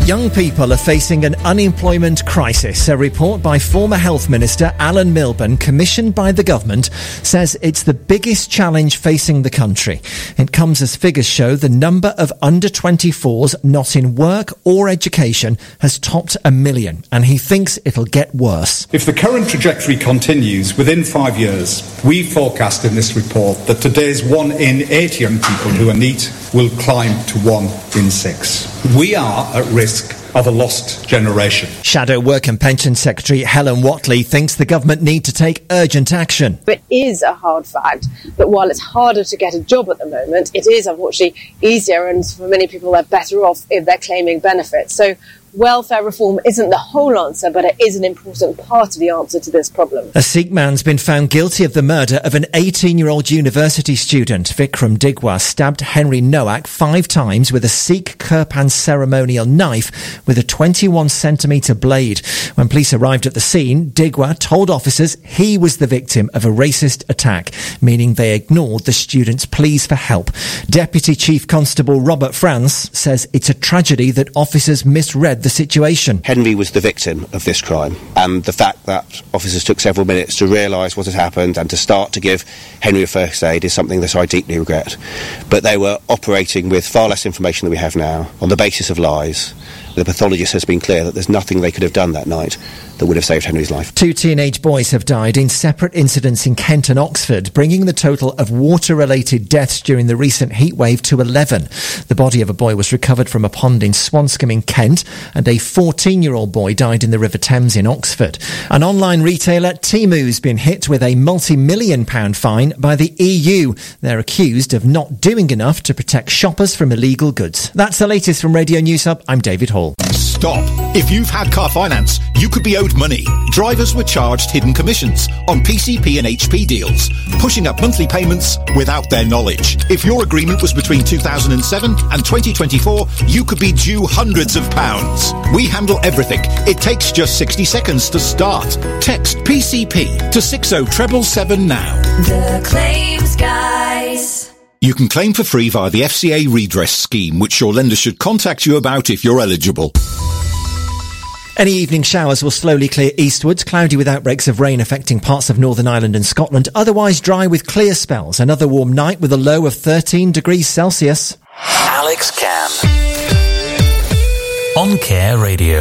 Young people are facing an unemployment crisis. A report by former Health Minister Alan Milburn, commissioned by the government, says it's the biggest challenge facing the country. It comes as figures show the number of under-24s not in work or education has topped 1 million, and he thinks it'll get worse. If the current trajectory continues, within 5 years, we forecast in this report that today's 1 in 8 young people who are NEET will climb to 1 in 6. We are at risk of a lost generation. Shadow Work and Pension Secretary Helen Whatley thinks the government need to take urgent action. It is a hard fact that while it's harder to get a job at the moment, it is unfortunately easier, and for many people they're better off if they're claiming benefits. So welfare reform isn't the whole answer, but it is an important part of the answer to this problem. A Sikh man's been found guilty of the murder of an 18-year-old university student. Vikram Digwa stabbed Henry Noack 5 times with a Sikh Kirpan ceremonial knife with a 21-centimetre blade. When police arrived at the scene, Digwa told officers he was the victim of a racist attack, meaning they ignored the student's pleas for help. Deputy Chief Constable Robert France says it's a tragedy that officers misread the situation. Henry was the victim of this crime, and the fact that officers took several minutes to realise what had happened and to start to give Henry a first aid is something that I deeply regret. But they were operating with far less information than we have now, on the basis of lies. The pathologist has been clear that there's nothing they could have done that night that would have saved Henry's life. 2 teenage boys have died in separate incidents in Kent and Oxford, bringing the total of water-related deaths during the recent heatwave to 11. The body of a boy was recovered from a pond in Swanscombe in Kent, and a 14-year-old boy died in the River Thames in Oxford. An online retailer, Temu's been hit with a multi-million-pound fine by the EU. They're accused of not doing enough to protect shoppers from illegal goods. That's the latest from Radio News Hub. I'm David Hall. Stop. If you've had car finance, you could be owed money. Drivers were charged hidden commissions on PCP and HP deals, pushing up monthly payments without their knowledge. If your agreement was between 2007 and 2024, you could be due hundreds of pounds. We handle everything. It takes just 60 seconds to start. Text PCP to 60777 now. The Claims Guys. You can claim for free via the FCA redress scheme, which your lender should contact you about if you're eligible. Any evening showers will slowly clear eastwards, cloudy with outbreaks of rain affecting parts of Northern Ireland and Scotland, otherwise dry with clear spells. Another warm night with a low of 13 degrees Celsius. Alex Cam on Care Radio.